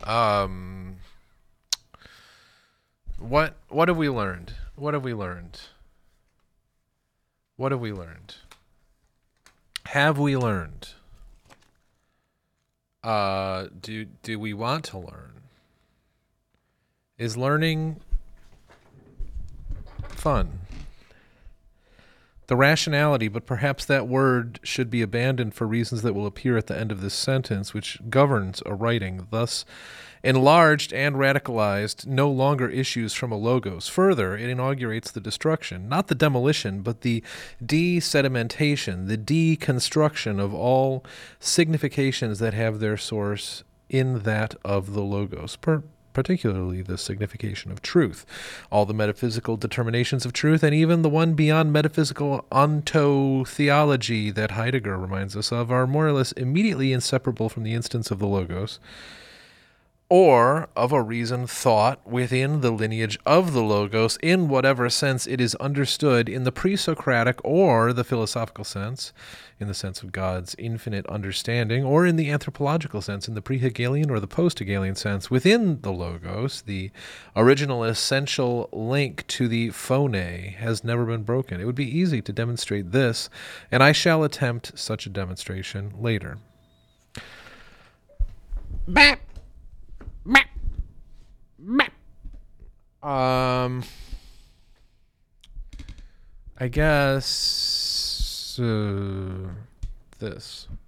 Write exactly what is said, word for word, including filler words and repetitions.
Um, what what have we learned? What have we learned? What have we learned? Have we learned? Uh, do do we want to learn? Is learning fun? The rationality, but perhaps that word should be abandoned for reasons that will appear at the end of this sentence, which governs a writing, thus enlarged and radicalized, no longer issues from a logos. Further, it inaugurates the destruction, not the demolition, but the de-sedimentation, the deconstruction of all significations that have their source in that of the logos, per- particularly the signification of truth, all the metaphysical determinations of truth, and even the one beyond metaphysical ontotheology that Heidegger reminds us of, are more or less immediately inseparable from the instance of the logos, or of a reason thought within the lineage of the logos in whatever sense it is understood in the pre-Socratic or the philosophical sense, in the sense of God's infinite understanding, or in the anthropological sense, in the pre-Hegelian or the post-Hegelian sense, within the logos. The original essential link to the phone has never been broken. It would be easy to demonstrate this, and I shall attempt such a demonstration later. Bap! Um, I guess uh, this.